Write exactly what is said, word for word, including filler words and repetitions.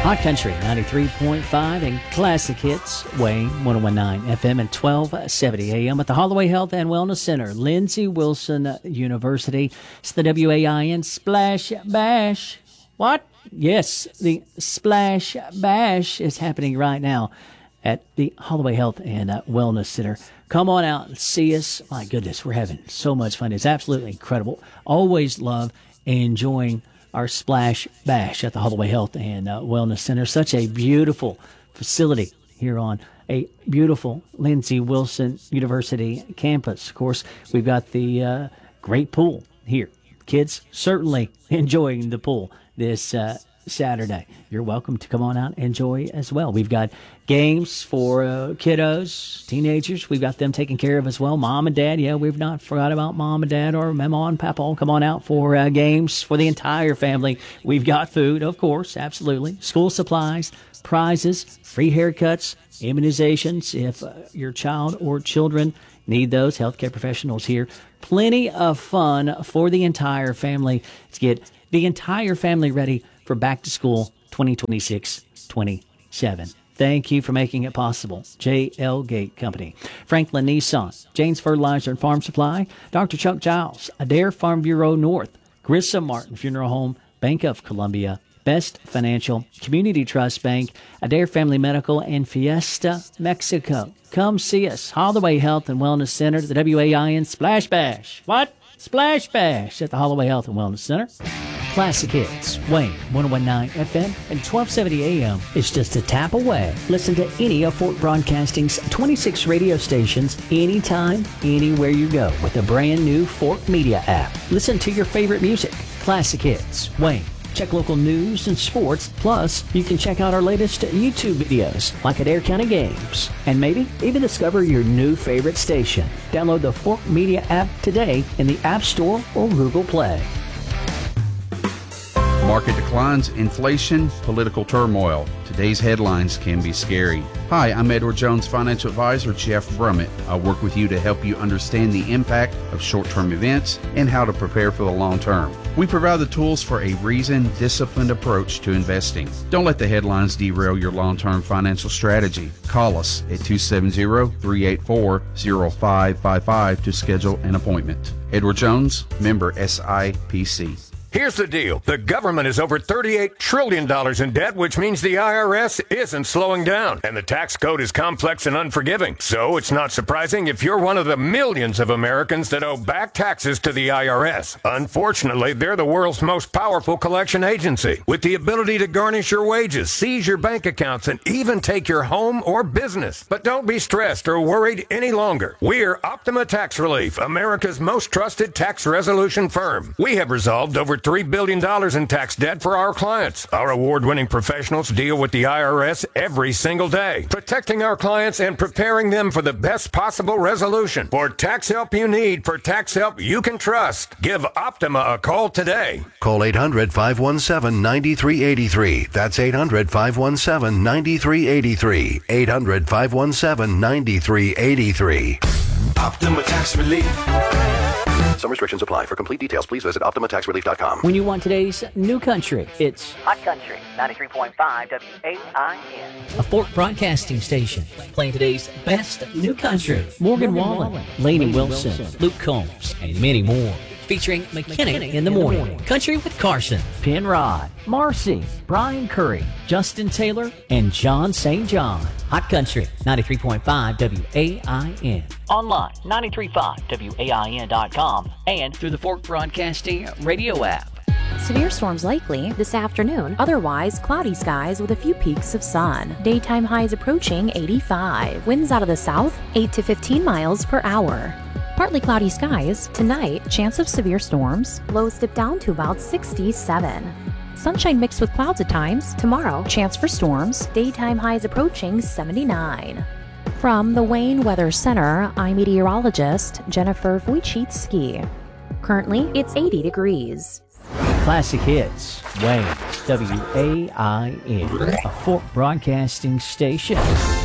Hot Country ninety-three point five and Classic Hits, Wayne one oh one point nine F M and twelve seventy A M at the Holloway Health and Wellness Center, Lindsey Wilson University. It's the W A I N Splash Bash. What? Yes, the Splash Bash is happening right now at the Holloway Health and uh, Wellness Center. Come on out and see us. My goodness, we're having so much fun. It's absolutely incredible. Always love enjoying our Splash Bash at the Holloway Health and uh, Wellness Center. Such a beautiful facility here on a beautiful Lindsey Wilson University campus. Of course, we've got the uh, great pool here. Kids certainly enjoying the pool this uh, Saturday. You're welcome to come on out and enjoy as well. We've got games for uh, kiddos, teenagers. We've got them taken care of as well. Mom and Dad, yeah, we've not forgot about Mom and Dad or Mama and Papa. Come on out for uh, games for the entire family. We've got food, of course, absolutely. School supplies, prizes, free haircuts, immunizations if uh, your child or children need those. Healthcare professionals here. Plenty of fun for the entire family to get the entire family ready for back to school twenty twenty-six twenty-seven. Thank you for making it possible. J L Gate Company, Franklin Nissan, James Fertilizer and Farm Supply, Doctor Chuck Giles, Adair Farm Bureau North, Grissom Martin Funeral Home, Bank of Columbia, Best Financial, Community Trust Bank, Adair Family Medical, and Fiesta Mexico. Come see us. Holloway Health and Wellness Center, the W A I N Splash Bash. What? Splash Bash at the Holloway Health and Wellness Center. Classic Hits, Wayne one oh one point nine F M and twelve seventy A M is just a tap away. Listen to any of Fort Broadcasting's twenty-six radio stations anytime, anywhere you go with the brand new Fort Media app. Listen to your favorite music. Classic Hits, Wayne. Check local news and sports. Plus, you can check out our latest YouTube videos, like Adair County Games. And maybe even discover your new favorite station. Download the Fort Media app today in the App Store or Google Play. Market declines, inflation, political turmoil. Today's headlines can be scary. Hi, I'm Edward Jones Financial Advisor Jeff Brummett. I work with you to help you understand the impact of short-term events and how to prepare for the long term. We provide the tools for a reasoned, disciplined approach to investing. Don't let the headlines derail your long-term financial strategy. Call us at two seven zero, three eight four, zero five five five to schedule an appointment. Edward Jones, member S I P C. Here's the deal. The government is over thirty-eight trillion dollars in debt, which means the I R S isn't slowing down. And the tax code is complex and unforgiving. So it's not surprising if you're one of the millions of Americans that owe back taxes to the I R S. Unfortunately, they're the world's most powerful collection agency, with the ability to garnish your wages, seize your bank accounts, and even take your home or business. But don't be stressed or worried any longer. We're Optima Tax Relief, America's most trusted tax resolution firm. We have resolved over three billion dollars in tax debt for our clients. Our award-winning professionals deal with the I R S every single day, protecting our clients and preparing them for the best possible resolution. For tax help you need, for tax help you can trust, give Optima a call today. Call eight hundred, five one seven, nine three eight three. That's eight hundred, five one seven, nine three eight three. eight hundred, five one seven, nine three eight three. Optima Tax Relief. Some restrictions apply. For complete details, please visit optima tax relief dot com. When you want today's new country, it's Hot Country ninety-three point five W A I N. a Fort Broadcasting station playing today's best new country. Morgan, Morgan Wallen, Wallen, Lainey Wilson, Wilson, Luke Combs, and many more. Featuring McKinnon, McKinnon in the morning. morning, Country with Carson, Penrod, Marcy, Brian Curry, Justin Taylor, and John Saint John. Hot Country ninety-three point five W A I N. Online, nine three five W A I N dot com and through the Fort Broadcasting radio app. Severe storms likely this afternoon. Otherwise, cloudy skies with a few peaks of sun. Daytime highs approaching eighty-five. Winds out of the south, eight to fifteen miles per hour. Partly cloudy skies. Tonight, chance of severe storms. Lows dip down to about sixty-seven. Sunshine mixed with clouds at times. Tomorrow, chance for storms. Daytime highs approaching seventy-nine. From the Wayne Weather Center, I'm meteorologist Jennifer Wojcicki. Currently, it's eighty degrees. Classic Hits, Wayne, W A I N, a Fort Broadcasting station.